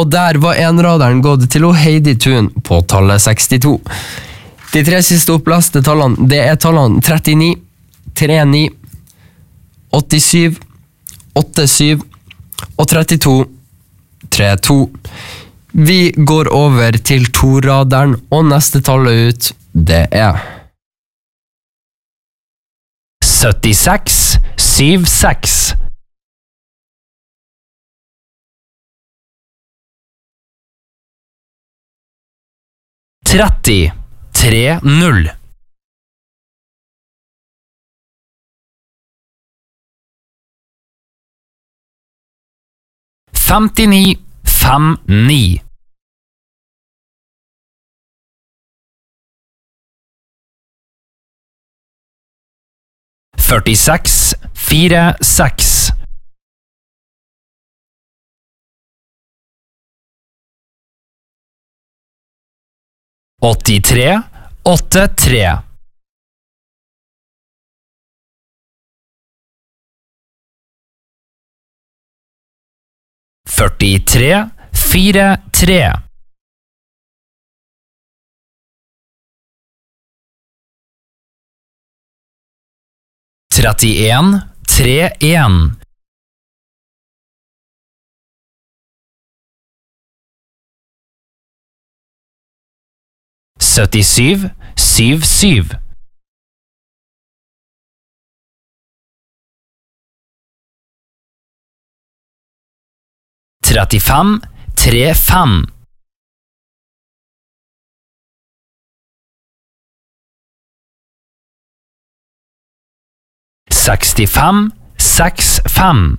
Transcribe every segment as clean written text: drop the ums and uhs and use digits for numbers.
og der var enraderen gått til Heidi Thun på tallet 62. De 3 siste opplaste tallene, det tallene 39, 39, 87, 87 og 32, 32. Vi går over til toraderen, og neste tallet ut, det 76, 76. 30, 30. 59, 59. 46, 46. 83, 83. 43, 43. 31, 31. 77, 77. 35, 35. 65, 65.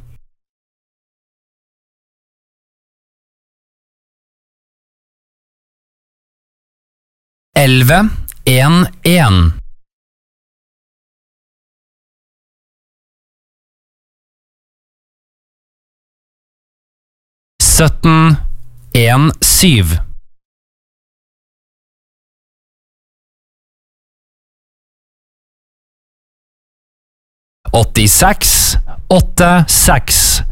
11, 11. 17, 17. 86, 86.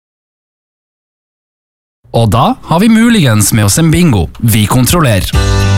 Og da har vi muligens med oss en bingo. Vi kontrollerer.